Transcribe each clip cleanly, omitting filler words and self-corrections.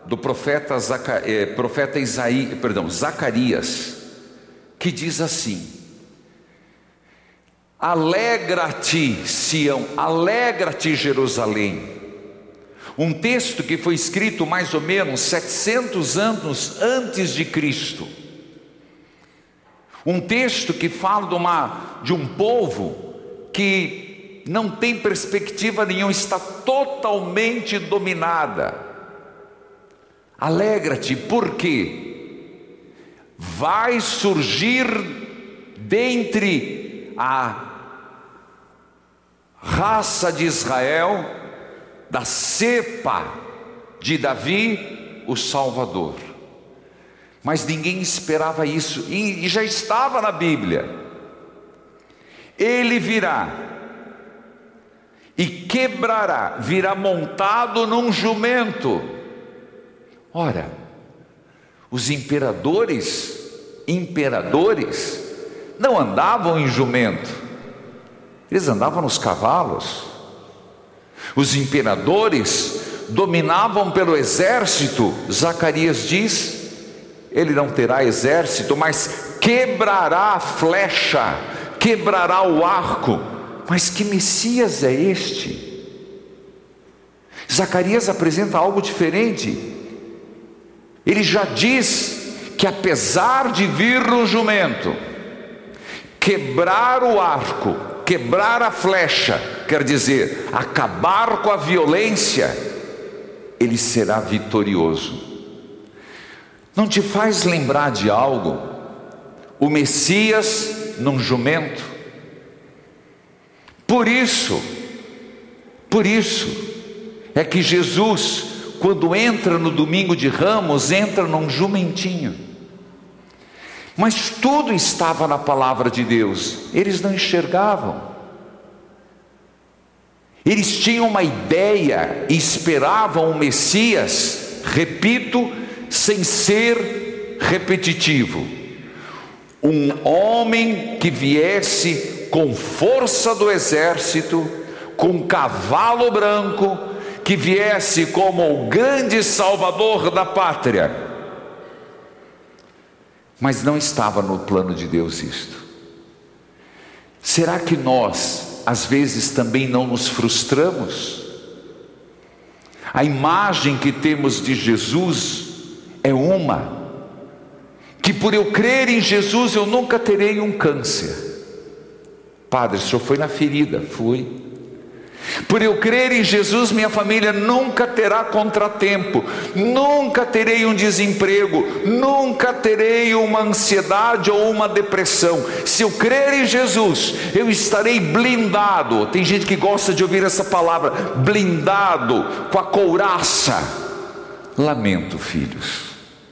do profeta Zacarias, que diz assim: alegra-te, Sião, alegra-te, Jerusalém. Um texto que foi escrito mais ou menos 700 anos antes de Cristo. Um texto que fala de um povo que não tem perspectiva nenhuma, está totalmente dominada. Alegra-te, porque vai surgir dentre a raça de Israel, da cepa de Davi, o Salvador. Mas ninguém esperava isso, e já estava na Bíblia. Ele virá e quebrará, virá montado num jumento. Ora, os imperadores não andavam em jumento, eles andavam nos cavalos. Os imperadores dominavam pelo exército. Zacarias diz: ele não terá exército, mas quebrará a flecha, quebrará o arco. Mas que Messias é este? Zacarias apresenta algo diferente. Ele já diz que apesar de vir no jumento, quebrar o arco, quebrar a flecha, quer dizer, acabar com a violência, ele será vitorioso. Não te faz lembrar de algo? O Messias num jumento. Por isso é que Jesus, quando entra no domingo de Ramos, entra num jumentinho. Mas tudo estava na palavra de Deus, eles não enxergavam. Eles tinham uma ideia e esperavam o Messias, repito, sem ser repetitivo, um homem que viesse com força do exército, com cavalo branco, que viesse como o grande salvador da pátria. Mas não estava no plano de Deus isto. Será que nós, às vezes, também não nos frustramos? A imagem que temos de Jesus é uma, que por eu crer em Jesus eu nunca terei um câncer. Padre, o senhor foi na ferida? Fui. Por eu crer em Jesus, minha família nunca terá contratempo, nunca terei um desemprego, nunca terei uma ansiedade ou uma depressão. Se eu crer em Jesus, eu estarei blindado. Tem gente que gosta de ouvir essa palavra, blindado, com a couraça. Lamento, filhos.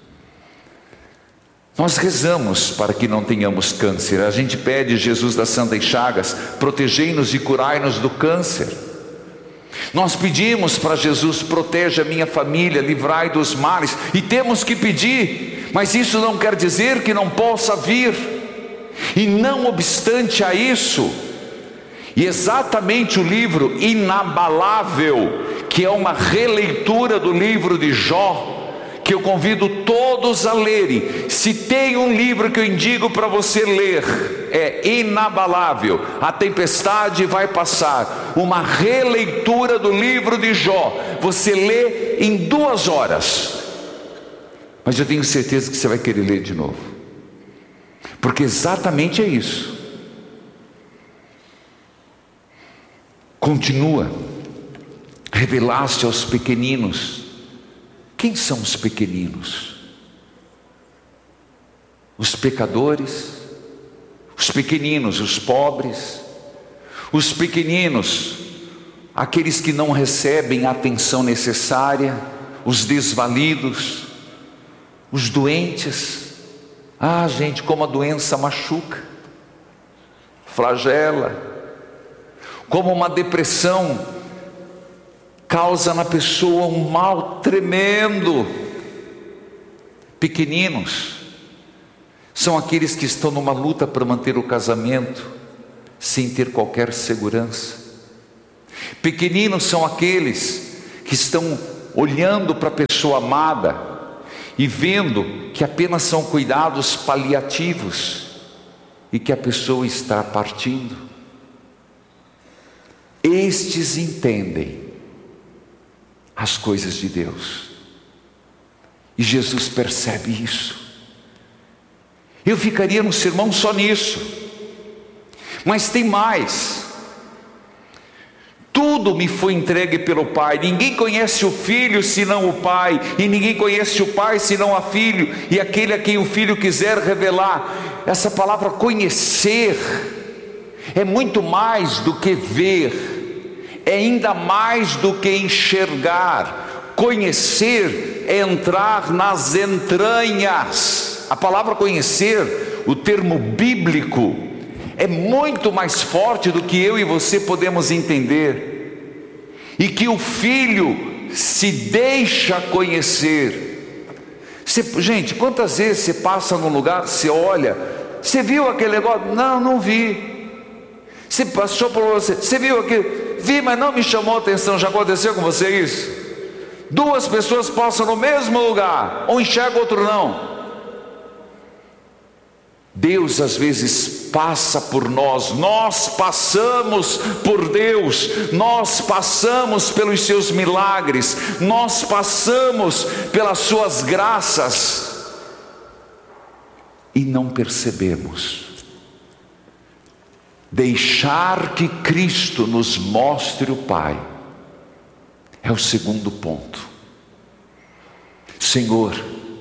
Nós rezamos para que não tenhamos câncer. A gente pede, Jesus das Santas Chagas, protegei-nos e curai-nos do câncer. Nós pedimos para Jesus: proteja a minha família, livrai dos males. E temos que pedir, mas isso não quer dizer que não possa vir. E não obstante a isso, e exatamente o livro Inabalável, que é uma releitura do livro de Jó, que eu convido todos a lerem. Se tem um livro que eu indico para você ler, é Inabalável. A tempestade vai passar. Uma releitura do livro de Jó. Você lê em 2 horas. Mas eu tenho certeza que você vai querer ler de novo. Porque exatamente é isso. Continua. Revelaste aos pequeninos. Quem são os pequeninos? Os pecadores, os pequeninos, os pobres, os pequeninos, aqueles que não recebem a atenção necessária, os desvalidos, os doentes. Ah, gente, como a doença machuca, flagela, como uma depressão causa na pessoa um mal tremendo. Pequeninos são aqueles que estão numa luta para manter o casamento sem ter qualquer segurança. Pequeninos são aqueles que estão olhando para a pessoa amada e vendo que apenas são cuidados paliativos e que a pessoa está partindo. Estes entendem as coisas de Deus, e Jesus percebe isso. Eu ficaria no sermão só nisso, mas tem mais. Tudo me foi entregue pelo Pai. Ninguém conhece o Filho senão o Pai, e ninguém conhece o Pai senão a Filho, e aquele a quem o Filho quiser revelar. Essa palavra conhecer é muito mais do que ver, é ainda mais do que enxergar. Conhecer é entrar nas entranhas. A palavra conhecer, o termo bíblico, é muito mais forte do que eu e você podemos entender. E que o Filho se deixa conhecer. Gente, quantas vezes você passa num lugar, você olha, você viu aquele negócio? Não, não vi. Você passou por você viu aquilo? Vi, mas não me chamou a atenção. Já aconteceu com você isso? Duas pessoas passam no mesmo lugar, um enxerga, o outro não. Deus às vezes passa por nós, nós passamos por Deus, nós passamos pelos seus milagres, nós passamos pelas suas graças e não percebemos. Deixar que Cristo nos mostre o Pai é o segundo ponto. Senhor,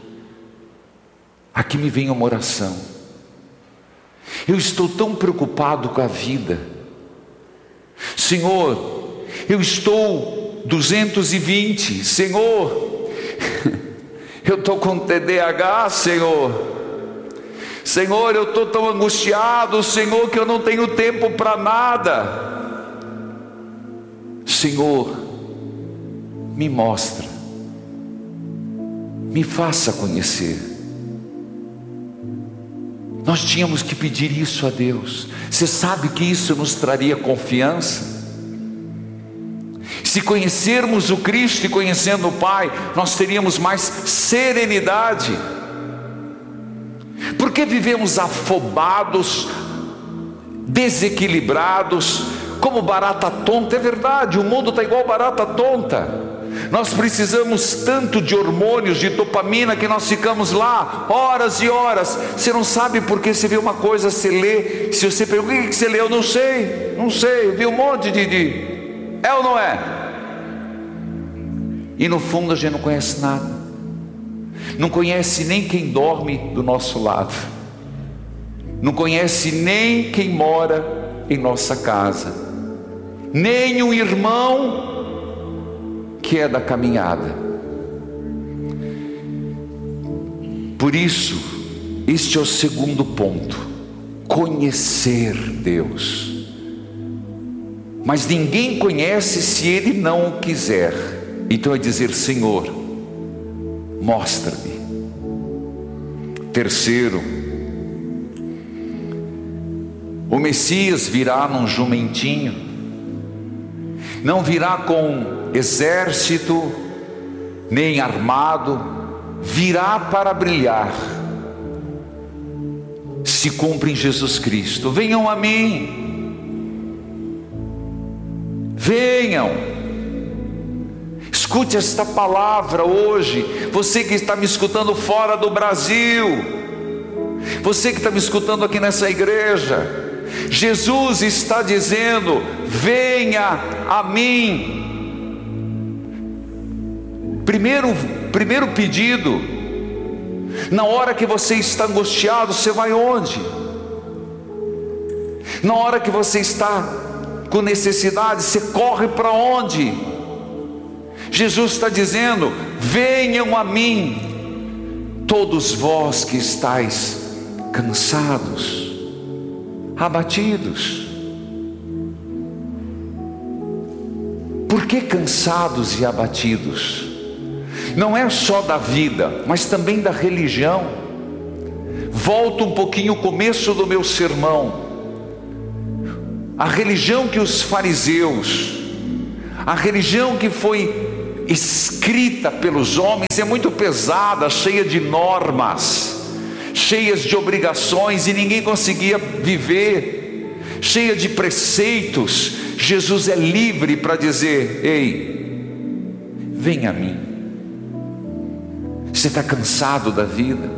aqui me vem uma oração. Eu estou tão preocupado com a vida. Senhor, eu estou 220. Senhor, eu estou com TDAH, Senhor. Senhor, eu estou tão angustiado, Senhor, que eu não tenho tempo para nada. Senhor, me mostra, me faça conhecer. Nós tínhamos que pedir isso a Deus. Você sabe que isso nos traria confiança? Se conhecermos o Cristo e conhecendo o Pai, nós teríamos mais serenidade. Porque vivemos afobados, desequilibrados, como barata tonta. É verdade, o mundo está igual barata tonta. Nós precisamos tanto de hormônios, de dopamina, que nós ficamos lá horas e horas. Você não sabe porque você vê uma coisa, você lê. Se você pergunta, o que você leu? Eu não sei, eu vi um monte de... É ou não é? E no fundo a gente não conhece nada. Não conhece nem quem dorme do nosso lado, não conhece nem quem mora em nossa casa, nem um irmão que é da caminhada. Por isso, este é o segundo ponto: conhecer Deus. Mas ninguém conhece se Ele não o quiser. Então é dizer: Senhor, mostra-me. Terceiro, o Messias virá num jumentinho, não virá com exército, nem armado, virá para brilhar. Se cumpre em Jesus Cristo. Venham a mim, venham. Escute esta palavra hoje. Você que está me escutando fora do Brasil, você que está me escutando aqui nessa igreja, Jesus está dizendo: venha a mim. Primeiro pedido: na hora que você está angustiado, você vai onde? Na hora que você está com necessidade, você corre para onde? Jesus está dizendo: venham a mim, todos vós que estáis cansados, abatidos. Por que cansados e abatidos? Não é só da vida, mas também da religião. Volto um pouquinho ao começo do meu sermão. A religião que os fariseus, a religião que foi escrita pelos homens é muito pesada, cheia de normas, cheias de obrigações, e ninguém conseguia viver, cheia de preceitos. Jesus é livre para dizer: ei, vem a mim. Você está cansado da vida?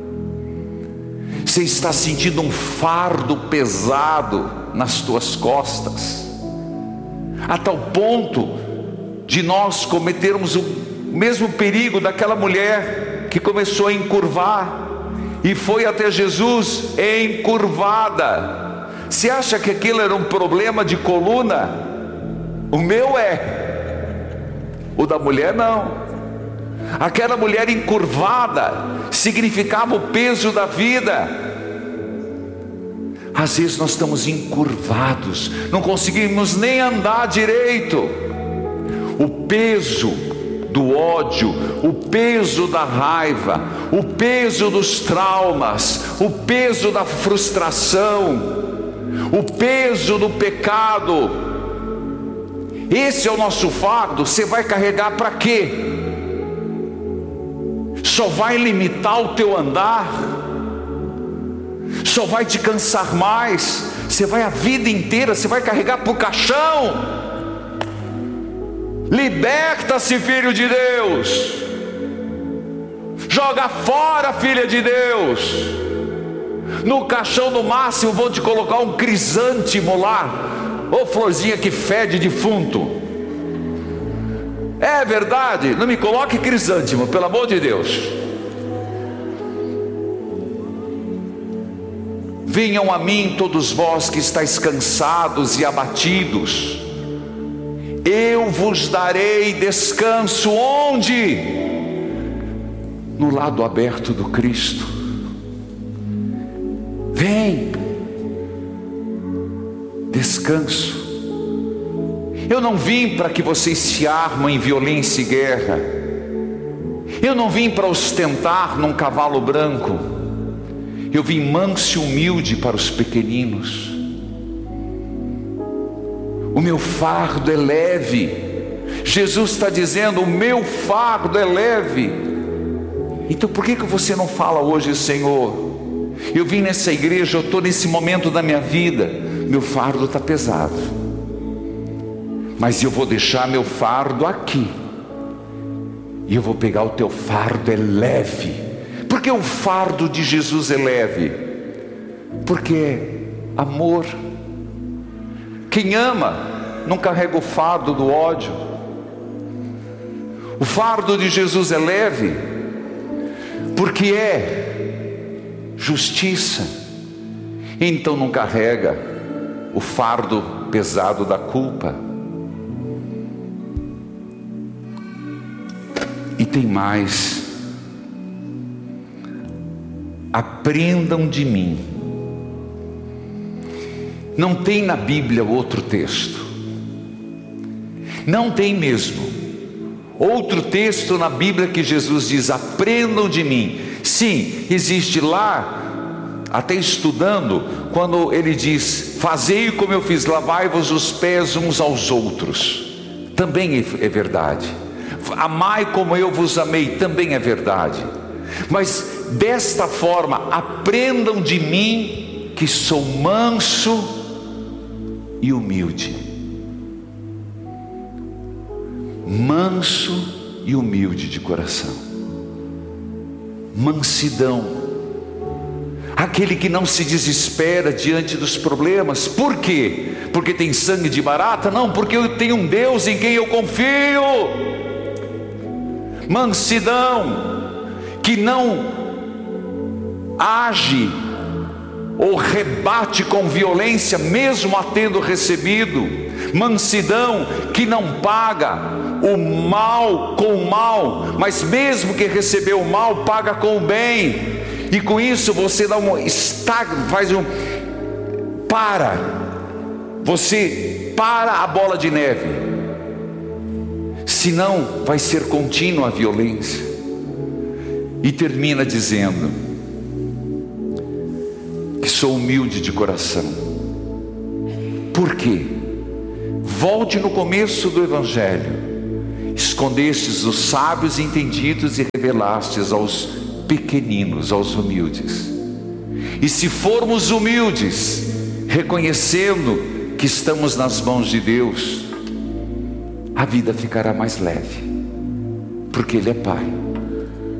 Você está sentindo um fardo pesado nas tuas costas, a tal ponto de nós cometermos o mesmo perigo daquela mulher que começou a encurvar e foi até Jesus encurvada. Você acha que aquilo era um problema de coluna? O meu é, o da mulher não. Aquela mulher encurvada significava o peso da vida. Às vezes nós estamos encurvados, não conseguimos nem andar direito. O peso do ódio, o peso da raiva, o peso dos traumas, o peso da frustração, o peso do pecado, esse é o nosso fardo. Você vai carregar para quê? Só vai limitar o teu andar, só vai te cansar mais. Você vai a vida inteira, você vai carregar para o caixão. Liberta-se, filho de Deus. Joga fora, filha de Deus. No caixão, no máximo, vão te colocar um crisântimo lá, ou florzinha que fede defunto. É verdade, não me coloque crisântimo, pelo amor de Deus. Venham a mim todos vós que estáis cansados e abatidos, eu vos darei descanso. Onde? No lado aberto do Cristo. Vem, descanso. Eu não vim para que vocês se armem em violência e guerra. Eu não vim para ostentar num cavalo branco. Eu vim manso e humilde para os pequeninos. O meu fardo é leve. Jesus está dizendo: o meu fardo é leve. Então por que você não fala hoje: Senhor, eu vim nessa igreja, eu estou nesse momento da minha vida, meu fardo está pesado, mas eu vou deixar meu fardo aqui, e eu vou pegar o teu fardo, é leve. Por que o fardo de Jesus é leve? Porque é amor. Quem ama não carrega o fardo do ódio. O fardo de Jesus é leve, porque é justiça. Então não carrega o fardo pesado da culpa. E tem mais: aprendam de mim. Não tem na Bíblia outro texto, não tem mesmo outro texto na Bíblia que Jesus diz: aprendam de mim. Sim, existe lá, até estudando, quando ele diz: fazei como eu fiz, lavai-vos os pés uns aos outros. Também é verdade. Amai como eu vos amei, também é verdade. Mas desta forma, aprendam de mim, que sou manso e humilde. Manso e humilde de coração. Mansidão. Aquele que não se desespera diante dos problemas. Por quê? Porque tem sangue de barata? Não, porque eu tenho um Deus em quem eu confio. Mansidão, que não age ou rebate com violência, mesmo a tendo recebido. Mansidão, que não paga o mal com o mal, mas mesmo que recebeu o mal, paga com o bem. E com isso você dá você para a bola de neve, senão vai ser contínua a violência. E termina dizendo que sou humilde de coração. Por quê? Volte no começo do Evangelho, escondestes os sábios e entendidos e revelastes aos pequeninos, aos humildes. E se formos humildes, reconhecendo que estamos nas mãos de Deus, a vida ficará mais leve, porque Ele é Pai.